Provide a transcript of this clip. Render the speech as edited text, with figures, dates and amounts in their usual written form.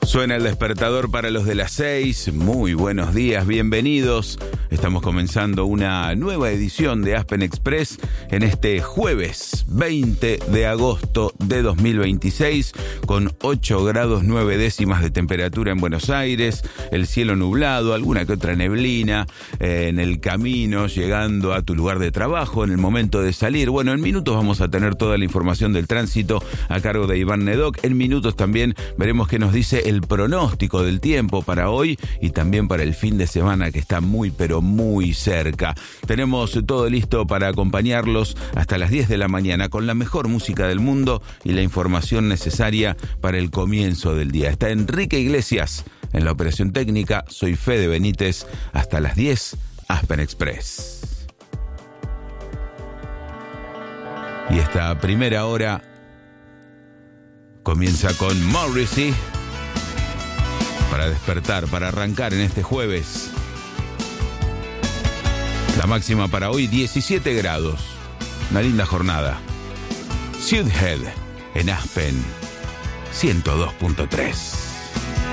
Suena el despertador para los de las 6. Muy buenos días, bienvenidos. Estamos comenzando una nueva edición de Aspen Express en este jueves 20 de agosto de 2026 con 8 grados 9 décimas de temperatura en Buenos Aires, el cielo nublado, alguna que otra neblina en el camino, llegando a tu lugar de trabajo, en el momento de salir. Bueno, en minutos vamos a tener toda la información del tránsito a cargo de Iván Nedoc. En minutos también veremos qué nos dice el pronóstico del tiempo para hoy y también para el fin de semana que está muy pero muy cerca. Tenemos todo listo para acompañarlos hasta las 10 de la mañana con la mejor música del mundo y la información necesaria para el comienzo del día. Está Enrique Iglesias en la operación técnica. Soy Fede Benítez. Hasta las 10, Aspen Express. Y esta primera hora comienza con Morrissey para despertar, para arrancar en este jueves. La máxima para hoy, 17 grados. Una linda jornada. Suithead en Aspen 102.3.